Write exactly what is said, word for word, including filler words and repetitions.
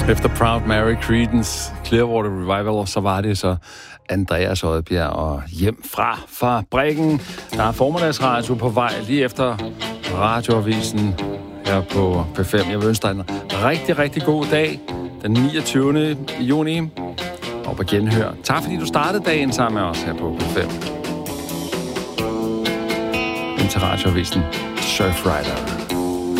Efter Proud Mary, Creedence, Clearwater Revival, så var det så Andreas Odbjerg og hjem fra fabrikken. Der er formiddagsradio på vej lige efter radioavisen her på P fem. Jeg vil ønske dig en rigtig, rigtig god dag den niogtyvende juni. Og på genhør. Tak fordi du startede dagen sammen med os her på P fem. Ind til radioavisen Surfrider.